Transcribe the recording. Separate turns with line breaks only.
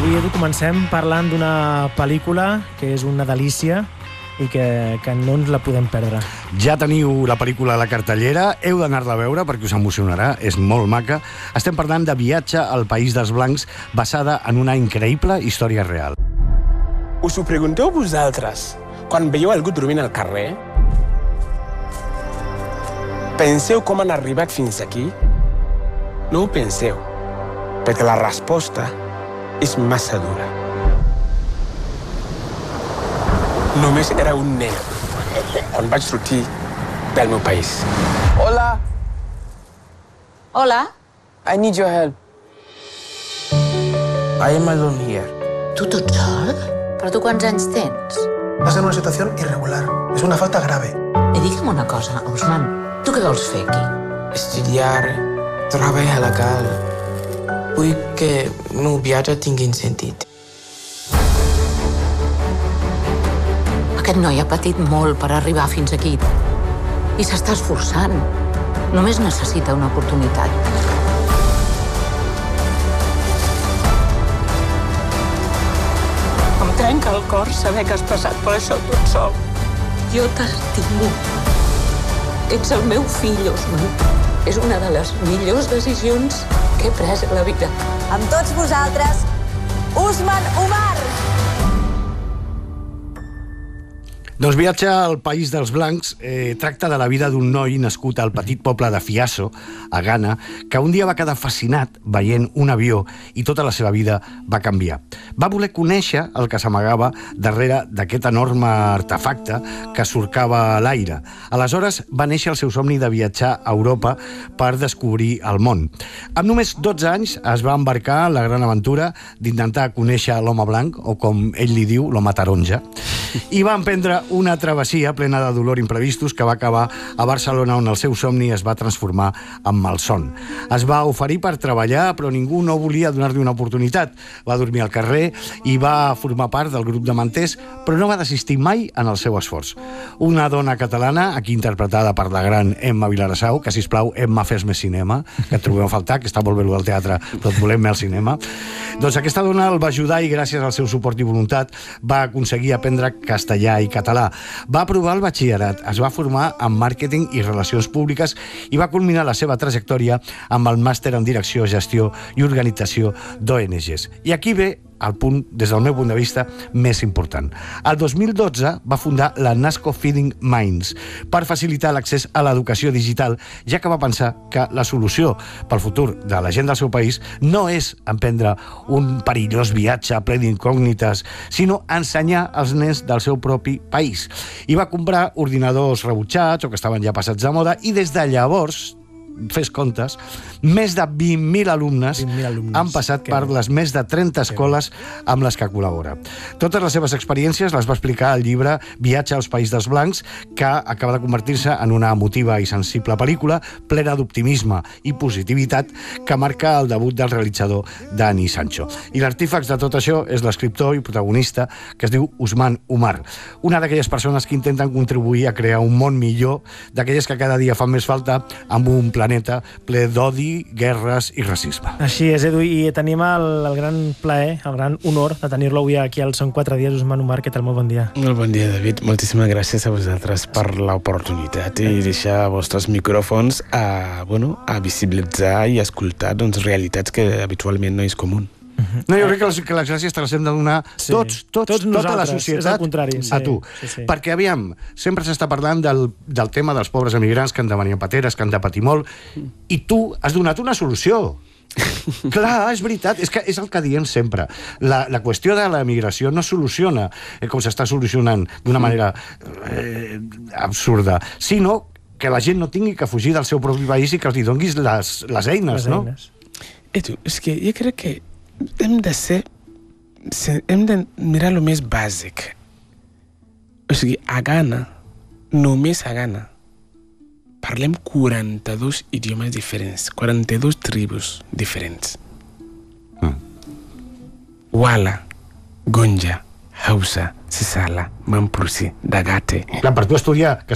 Avui, Edu, comencem parlant d'una pel·lícula que és una delícia i que no ens la podem perdre.
Ja teniu la pel·lícula a la cartellera, heu d'anar-la a veure perquè us emocionarà, és molt maca. Estem parlant de Viatge al País dels Blancs, basada en una increïble història real.
Us ho pregunteu vosaltres, quan veieu algú dormint al carrer? Penseu com han arribat fins aquí? No ho penseu, perquè la resposta és massa dura. Només era un nen quan vaig sortir del meu país.
Hola,
Hola,
I need your help. I am alone here.
tu tot sol? Però tu quants anys tens?
Estás en una situación irregular. Es una falta grave.
I digue'm una cosa, Usman, tu què vols fer aquí?
Estudiar, treballar legal. Vull que el meu viatge tingui sentit.
Aquest noi ha patit molt per arribar fins aquí i s'està esforçant. Només necessita una oportunitat. Em trenca el cor saber que has passat per això tot sol. Jo t'estimo. Ets el meu fill, Usman. És una de les millors decisions que he pres a la vida.
Amb tots vosaltres, Usman Umar!
Doncs Viatge al País dels Blancs tracta de la vida d'un noi nascut al petit poble de Fiasso, a Ghana, que un dia va quedar fascinat veient un avió i tota la seva vida va canviar. Va voler conèixer el que s'amagava darrere d'aquest enorme artefacte que surcava a l'aire. Aleshores va néixer el seu somni de viatjar a Europa per descobrir el món. Amb només 12 anys es va embarcar en la gran aventura d'intentar conèixer l'home blanc, o com ell li diu, l'home taronja, i va emprendre una travessia plena de dolor imprevistos que va acabar a Barcelona, on el seu somni es va transformar en malson. Es va oferir per treballar, però ningú no volia donar-li una oportunitat. Va dormir al carrer i va formar part del grup de manters, però no va desistir mai en el seu esforç. Una dona catalana, aquí interpretada per la gran Emma Vilarasau, que, sisplau, Emma, fes més cinema, que et trobem a faltar, que està molt bé al teatre, però et volem més al cinema. Doncs aquesta dona el va ajudar i gràcies al seu suport i voluntat va aconseguir aprendre castellà i català. Va aprovar el batxillerat, es va formar en màrqueting i relacions públiques i va culminar la seva trajectòria amb el màster en direcció, gestió i organització d'ONGs. I aquí ve el punt, des del meu punt de vista, més important. El 2012 va fundar la Nasco Feeding Minds per facilitar l'accés a l'educació digital, ja que va pensar que la solució pel futur de la gent del seu país no és emprendre un perillós viatge ple d'incògnites, sinó ensenyar als nens del seu propi país. I va comprar ordinadors rebutjats o que estaven ja passats de moda i des de llavors, fes comptes, més de 20.000 alumnes han passat per les més de 30 escoles amb les que col·labora. Totes les seves experiències les va explicar al llibre Viatge als País dels Blancs, que acaba de convertir-se en una emotiva i sensible pel·lícula plena d'optimisme i positivitat que marca el debut del realitzador Dani Sancho. I l'artífex de tot això és l'escriptor i protagonista que es diu Usman Umar, una d'aquelles persones que intenten contribuir a crear un món millor, d'aquelles que cada dia fan més falta amb un planeta ple d'odi, guerres i racisme.
Així és, Edu, i tenim el gran plaer, el gran honor de tenir-lo avui aquí al Són 4 dies. Usman Umar, què tal? Molt bon dia.
Molt bon dia, David. Moltíssimes gràcies a vosaltres per l'oportunitat i deixar els vostres micròfons a visibilitzar i escoltar realitats que habitualment no és comú.
No, jo crec que les gràcies te les hem de donar tots tota la societat a tu. Perquè, aviam, sempre s'està parlant del tema dels pobres emigrants que han de venir a pateres, que han de patir molt, i tu has donat una solució. Clar, és veritat, és el que diem sempre. La qüestió de l'emigració no es soluciona com s'està solucionant d'una manera absurda, sinó que la gent no tingui que fugir del seu propi país i que els donis les eines, no?
Edu, és que jo crec que hem de mirar el més bàsic. O sigui, a Ghana, només a Ghana, parlem 42 idiomes diferents, 42 tribus diferents. Wala, Gonja, Hausa, Sisala, Mampursi, Dagate.
Clar, per tu estudiar